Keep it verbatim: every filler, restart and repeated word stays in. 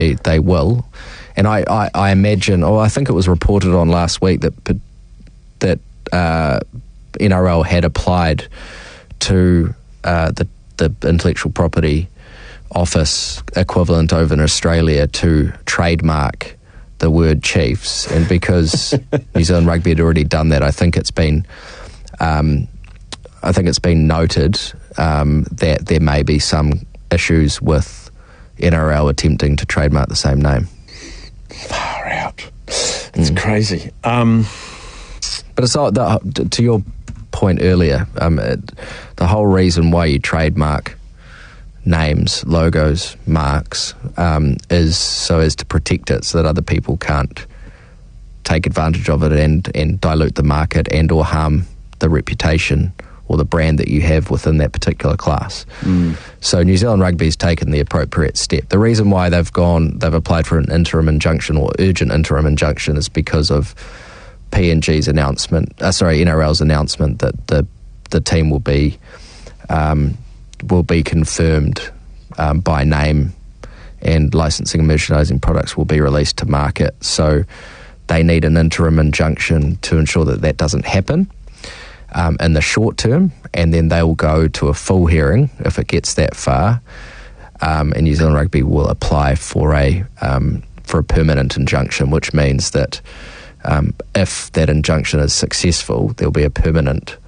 they, they will. And I, I, I imagine, or I think it was reported on last week that that uh, N R L had applied to uh, the, the intellectual property office equivalent over in Australia to trademark the word Chiefs, and because New Zealand Rugby had already done that, I think it's been um, I think it's been noted um, that there may be some issues with N R L attempting to trademark the same name. Far out. It's mm. crazy. Um, but it's all, the, to your point earlier, um, it, the whole reason why you trademark names, logos, marks, um, is so as to protect it so that other people can't take advantage of it and, and dilute the market and or harm the reputation or the brand that you have within that particular class. Mm. So New Zealand Rugby's taken the appropriate step. The reason why they've gone, they've applied for an interim injunction or urgent interim injunction is because of P N G's announcement, uh, sorry, N R L's announcement that the the team will be um, will be confirmed um, by name, and licensing and merchandising products will be released to market. So they need an interim injunction to ensure that that doesn't happen um, in the short term, and then they will go to a full hearing if it gets that far, um, and New Zealand Rugby will apply for a um, for a permanent injunction, which means that um, if that injunction is successful, there will be a permanent